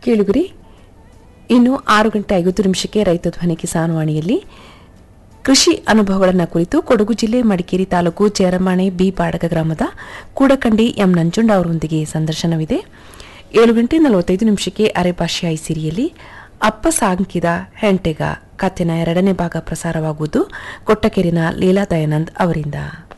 ಕೇಳುಗರಿ, ಇನ್ನು 6:50 ರೈತ ಧ್ವನಿ ಕಿಸಾನ್ ವಾಣಿಯಲ್ಲಿ ಕೃಷಿ ಅನುಭವಗಳನ್ನು ಕುರಿತು ಕೊಡಗು ಜಿಲ್ಲೆ ಮಡಿಕೇರಿ ತಾಲೂಕು ಚೇರಮಾಣೆ ಬಿ ಪಾಡಗ ಗ್ರಾಮದ ಕೂಡಕಂಡಿ ಎಂ ನಂಜುಂಡ ಅವರೊಂದಿಗೆ ಸಂದರ್ಶನವಿದೆ. 7:45 ಅರೆಭಾಷೆ ಐಸಿರಿಯಲ್ಲಿ ಅಪ್ಪ ಸಾಂಕಿದ ಹೆಂಟೆಗ ಕಥೆನ 2ನೇ ಭಾಗ ಪ್ರಸಾರವಾಗುವುದು ಕೊಟ್ಟಕೆರಿನ ಲೀಲಾ ದಯಾನಂದ್ ಅವರಿಂದ.